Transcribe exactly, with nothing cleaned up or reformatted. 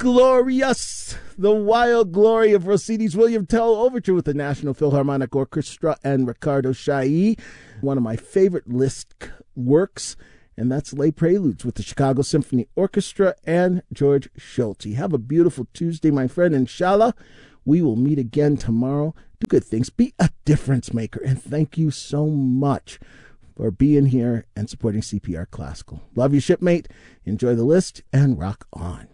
Glorious, the wild glory of Rossini's William Tell Overture with the National Philharmonic Orchestra and Riccardo Chailly, one of my favorite Liszt works, and that's Les Preludes with the Chicago Symphony Orchestra and George Solti. Have a beautiful Tuesday, my friend. Inshallah, we will meet again tomorrow. Do good things. Be a difference maker, and thank you so much for being here and supporting C P R Classical. Love you, shipmate. Enjoy the list and rock on.